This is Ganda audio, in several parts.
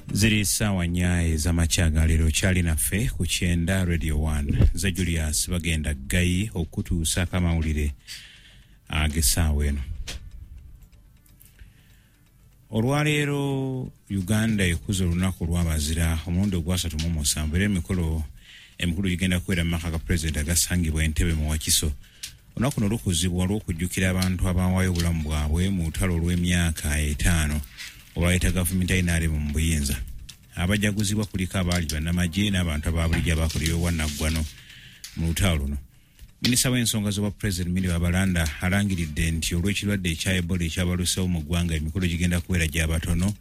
Ziri sawa nyaye za machaga lero chali na fe kuchenda Radio 1 za Julius bagenda gayi okutuusa kamawulire agesawa eno. Olwaleero Uganda ekuza olunaku lw'abazira omulundi ogwasatu mu musanvu era emikolo gigenda kubeera mu maka ga President agasangibwa Entebbe mu Wakiso. Olunaku lukuzibwa olw'okujjukira abantu abawaayo obulamu bwabwe mu lutalo olw'emyaka 5 olwaleeta gavumenti ayinaale mu buyinza. Abajaguzibwa kuliko abaali bannamagye n'abantu abaabulijjo abaakoleyo wannaggwano mu lutalo luno. Minisita w'ensonga z'obwa President Milly Babalanda alangiridde nti olw'ekirwadde ekya Ebola ekyabaluseewo mu ggwanga emikolo gigenda kubeera gy'abatono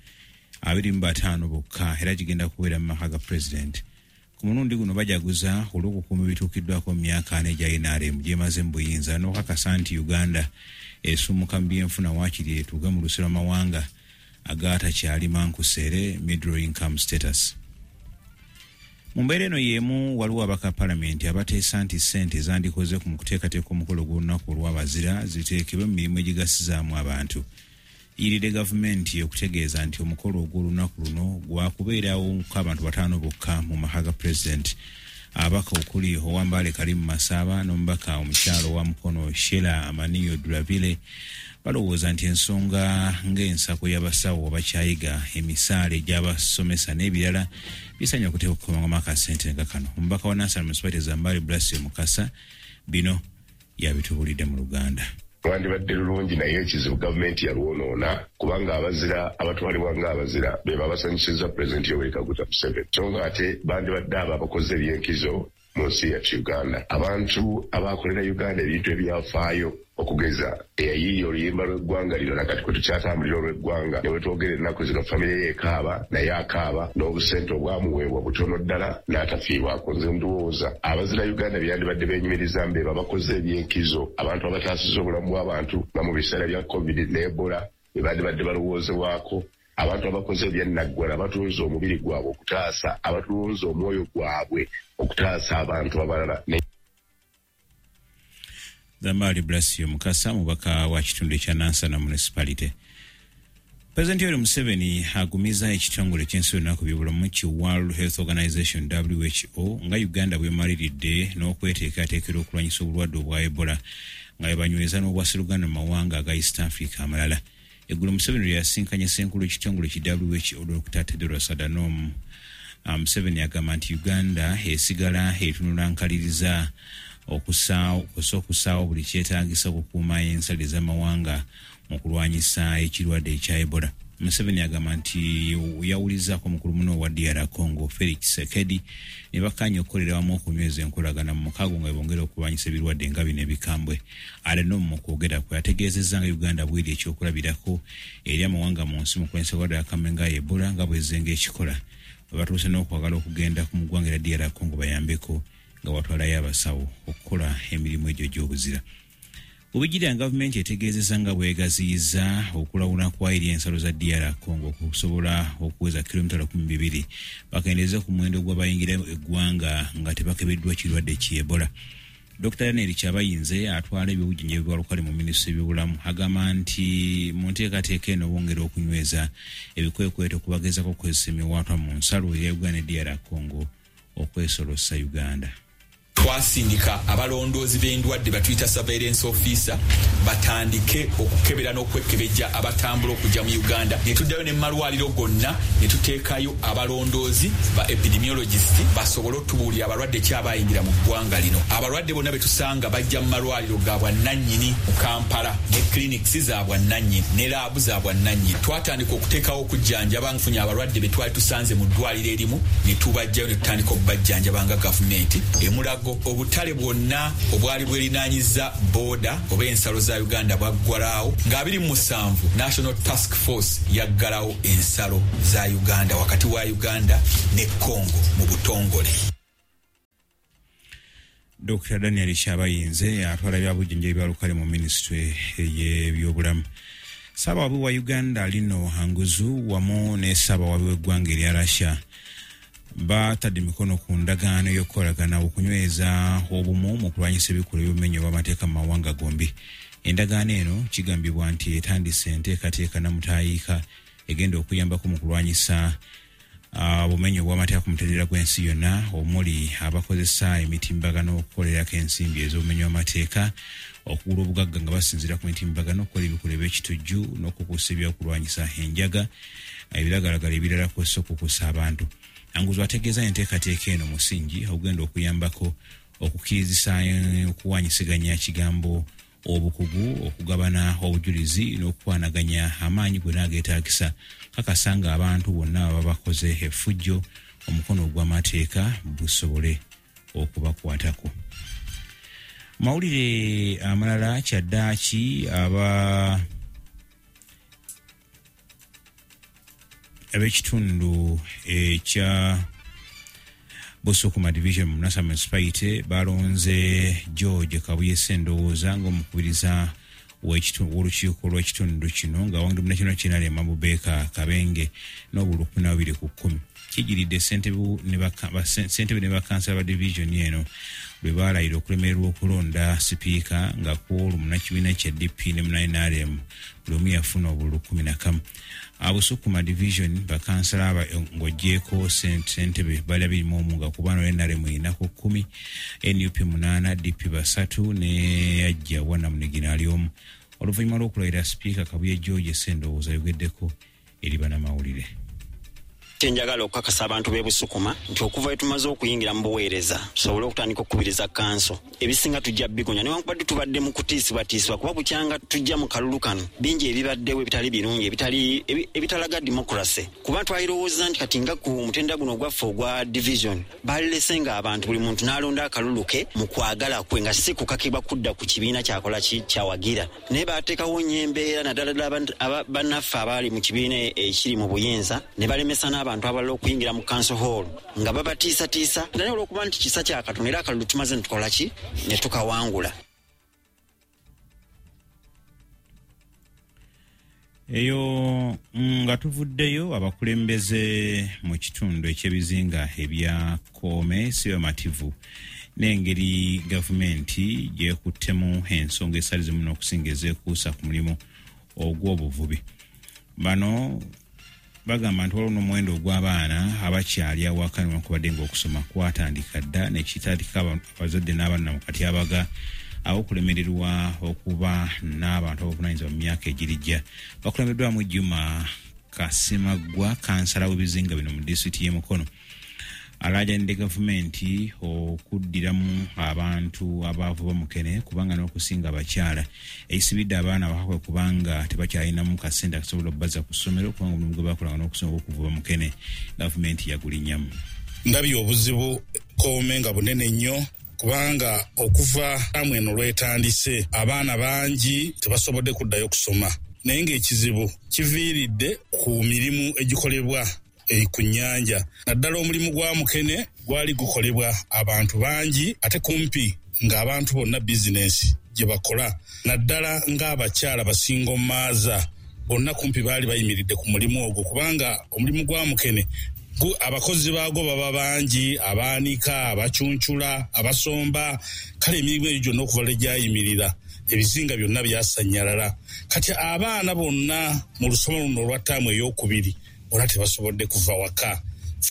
25 bokka era gigenda kubeera mu maka ga President. Ku mulundi guno bajaguza olw'okukuuma ebituukiddwako mu myaka 4 egya NRM gy'emaze mu buyinza n'okakasa nti Uganda esummuka mu byenfuna waakiri etuuga mu lusi lw'amawanga agatakyali mankuseere middle income status. Mu mbeera eno y'emu waliwo abaka palamenti abateesa nti ssente zandikoze ku kuteekateeka omukolo gw'olunaku olw'abazira ziteekebwe mu mirimu egigasizaamu abantu. Yiridde gavumenti okutegeeza nti omukolo ogw'olunaku luno gwakubeerawo abantu 5 bokka mu maka ga President. Abaka okuli Owambale Kalimu Masaba n'omubaka omukyalo wa Mukono Sheila Amaniyo Dulavile balowooza nti ensonga ng'ensako y'abasawo abakyayiga emisaale gy'abasomesa n'ebirala bisanya okuteeka okukomanga maka ssente nga kano. Omubaka wa Nansana Municipality Zambale Blasio Mukasa bino yabitubulidde mu Luganda. Wandibadde lulungi naye ekizibu gavumenti yalwonoona kubanga abazira abatwalibwa ng'abazira be babasanyusizza Pulezidenti Yoweri Kaguta Museveni. So nga ate bandibadde abo abakoze ebyenkizo mu nsi yaffe Uganda. Abantu abakolera Uganda ebintu ebyafaayo okugeza eyayiiya oluyimba lw'eggwanga lino nakati kwe tukyatambulira olw'eggwanga ne bwe twogera ennaku zino famire ye ekaaba naye akaaba n'obusente obwamuweebwa butono ddala n'atafiibwako. Nze ndowooza abazira Uganda byandibadde beenyumiriza mbeeba bakoze ebyenkizo abantu abataasiza obulamu bw'abantu nga mu biseera bya COVID ne Ebola be bandibadde balowoozebwako. Abantu abakoze ebyannaggwala abatunze omubiri gwabwe okutaasa abatunze omwoyo gwabwe okutaasa abantu abalala. Zambale Blasio Mukasa mubaka wa kitundu ekya Nansana Municipality. President Yoweri Museveni agumiza ekitongole ky'ensi yonna ku byobulamu ki World Health Organization WHO nga Uganda bwemaliridde n'okweteekateekera okulwanyisa obulwadde obwa Ebola nga bebanyweza n'obwasirugana mu mawanga aga East Africa amalala. Eggulo Museveni yasinkanye ssenkulu ekitongole ki WHO Dr. Tedros Adhanom. Museveni agamba nti Uganda esigala etunula nkaliriza okusaawo buli kyetaagisa okukuuma ensalo z'amawanga mu kulwanyisa ekirwadde ekya Ebola. Museveni agamba nti yawulizaako omukulu muno wa DR Congo Felix Tshisekedi ne bakkaanya okukolera wamu okunyweza enkolagana mu mukago nga bongera okulwanyisa ebirwadde nga bino ebikambwe. Adhanom mu kwogera kwe yategeezezza nga Uganda bw'eri ekyokulabirako eri amawanga mu nsi mu kulwanyisa ekirwadde akambwe nga Ebola nga bw'ezenga ekikola. Bwe batuuse n'okwagala okugenda ku muggwanga era DR Congo bayambeko nga watwalayo abasawo okukola emirimu egyo gy'obuzira. Obujjira gavumenti etegeezezza nga bwegaziyiza okulawuna kwa eri ensalo za DR Congo okusobola okuweza kilomita 12 bakendeeze ku muwendo gw'abayingira eggwanga nga tebakebeddwa kirwadde ki Ebola. Dr. Daniel Kyabayinze atwala ebyobujjanjabi bwalukale mu minisitule y'ebyobulamu agamba nti mu nteekateeka eno bongera okunyweza ebikwekweto okubagezaako okukozesa emiwaatwa mu nsalo ya Uganda ne DR Congo okwesolosa Uganda. Twasindika abalondoozi b'endwadde batuyita surveillance officer batandike okukebera n'okwekebejja abatambula okujja mu Uganda. Ne tuddayo ne malwaliro gonna ne tuteekayo abalondoozi ba epidemiologist basobole otubuulira abalwadde kyabayingira mu ggwanga lino. Abalwadde bonna betusanga bajja mu malwaliro ga bwannannyini mu Kampala ne clinics za bwannannyini ne laabu za bwannannyini. Twatandika okuteekawo okujjanjaba nfunye abalwadde be twali tusanze mu ddwaliro erimu ne tubajjayo ne tutandika okubajjanjaba nga gavumenti. Emulago obutale bwonna obwali bwerinaanyiza booda oba ensalo za Uganda bwaggwalawo nga 27 National Task Force yaggalawo ensalo za Uganda wakati wa Uganda ne Congo mu butongole. Dr. Daniel Kyabayinze atwala byabujjanjabi byalukale mu minisitule y'ebyobulamu. Ssaabawabi wa Uganda Lino Hanguzu wamu ne ssaabawabi w'eggwanga erya Russia batadde mikono ku ndagaano y'okukolagana okunyweza obumu mu kulwanyisa ebikolwa by'obumenyi bw'amateeka mu mawanga gombi. Endagaano eno kigambibwa nti etandise enteekateeka namutaayiika egenda okuyambako mu kulwanyisa obumenyi obw'amateeka ku mutendera gw'ensi yonna omuli abakozesa emitimbagano okukolerako ensimbi ez'obumenyi w'amateeka okugula obugagga nga basinziira ku mitimbagano okukola ebikula eby'ekitujju n'okukuusa ebyokulwanyisa enjaga ebiragalagala ebirala kw'ossa okukuusa abantu. Anguzo ategeeza enteekateeka eno musingi ogenda okuyambako okukirizisa okuwanyisiganya kigambo obukugu, okugabana obujulizi n'okukwanaganya amaanyi gonna ageetaagisa kakasa nga abantu bonna baba bakoze effujjo omukono ogw'amateeka busobole okubakwatako. Mawulire amalala kyaddaaki ab'ekitundu ekya Busukuma Division mu Nassau Municipality balonze George Kabuyese Ndowooza ng'omukubiriza w'olukiiko lw'ekitundu kino nga Wangi National Kinale Mabubeeka Kabenge n'obulukumi na 210. Kijiridde ssentebe ne bakansala ba division eno bwe baalayira okulemererwa okulonda sipiika nga kwolu munnakibiina kya DP ne NRM buli omu yafuna obulukumi na kamu. Busukuma Division bakansala ng'ogyeko ssentebe bali 21 nga kubaana NRM erinako 10, NUP 8, DP 3 ne yajja wana munigina ali omu. Oluvannyuma lw'okulayira sipiika Kabuye George Sendowooza ayogeddeko eri bannamawulire. Tenjagala okukakasa abantu b'e Busukuma nti okuva tumaze okuyingira mu buweereza tusobole okutandika okukubiriza kanso ebisinga tujja bikonya newankubadde tubadde mu kutiisibwatiisibwa kuba bukyanga tujja mu kalulu kano bingi ebibaddewo ebitali birungi ebitalaga demokrasi kuba twalirowooza nti kati nga ku mutenda guno ogwaffe ogwa division balilese nga abantu buli muntu n'alonda akalulu ke mu kwagala kwe nga si kukakibwa kudda ku kibiina kyakola kyawagira naye baateekawo nnyo embeera naddala bannaffe abali mu kibiina ekiri mu buyinza ne balemesa abantu abalala okuyingira mu council hall nga babatiisatiisa naye olw'okuba nti kisa kya Katonda era akalulu tumaze ne tukola ki ne tukawangula. Eyo nga tuvuddeyo abakulembeze mu kitundu ekyebizinga ebya Koome si bamativu n'engeri gavumenti gyekuttemu ensonga esali zimu n'okusinga ezeekuusa ku mulimu ogw'obuvubi. Bano bagamba nti waliwo n'omuwendo ogw'abaana abakyali awaka newankubadde ng'okusoma kwatandika dda nekitandika abazadde n'abaana mu katyabaga abokulemererwa okuba n'abantu abavunaanyizibwa mu myaka egirijja. Bakulembeddwamu Juma Kasimagwa kansala w'ebizinga bino mu disitulikiti y'e Mukono alaajanidde gavumenti okuddiramu abantu abavuba mukene kubanga n'okusinga abakyala eyisibidde abaana abakakwe kubanga tebakyalinamu kasente akasobola obbaza ku ssomero kubanga omulimu gwe bakolanga n'okusinga okuvuba mukene gavumenti yagulinnyamu. Ndabye obuzibu Koome nga bunene nnyo kubanga okuva eno lwetandise abaana bangi tebasobodde kuddayo kusoma naye ng'ekizibu kiviiridde ku mirimu egikolebwa ku nnyanja naddala omulimu gwa mukene gwali gukolebwa abantu bangi ate kumpi ng'abantu bonna bizinesi gye bakola naddala ng'abakyala basinga omumaaza bonna kumpi baali bayimiridde ku mulimu ogwo kubanga omulimu gwa mukene abakozi baagwo baba bangi abaanika abacunchula abasomba kale emirimu egyo gyonna okuva lwe gyayimirira ebizinga byonna byasanyalala kati abaana bonna mu lusoma luno olwa ttaamu ey'okubiri ora tebasobodde kuva waka.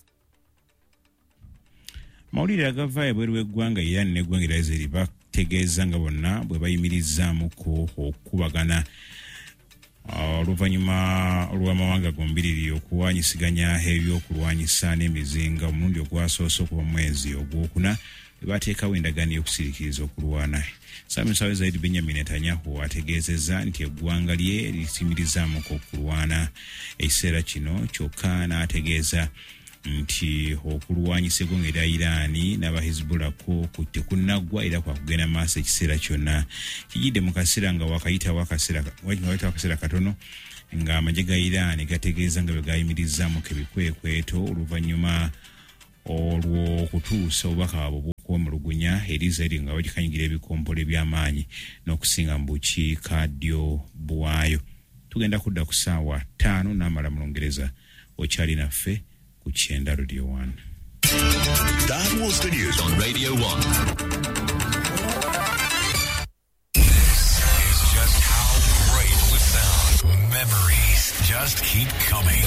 Mawulire agava ebweru w'eggwanga era n'eggwanga eryaze bategeeza nga bonna bwe bayimirizzaamuko okubagana oluvannyuma lw'amawanga gombiriri okuwanyisiganya ebyokulwanyisa n'emizinga omulundi ogwasoose okuva mu mwezi ogwokuna bwe bateekawo endagaano y'okusiriikiriza okulwana. Ssaabamusawo Zaidi Benjamin Netanyahu ategeezezza nti eggwanga lye lisimirizzaamuko okulwana ekiseera kino kyokka n'ategeeza nti okulwanyisa eggwanga erya Iraani n'aba Hezbollah tekunaggwa era kwakugenda maaso ekiseera kyonna. Kijidde mu kaseera nga wakayitawo akaseera katono ng'amagye ga Iraani gategeeza nga bwe gayimirizzaamuko ebikwekweto oluvannyuma olw'okutuusa obubaka bwabwe bw'okwemulugunya eri Israel nga bagikanyigira ebikompolo by'amaanyi n'okusinga mu bukiikaddyo bwayo. Tugenda kudda ku ssaawa 5 n'amala mu Lungereza okyali naffe ku 9 Radio 1. That was the news on Radio 1. This is just how great it would sound. Memories just keep coming.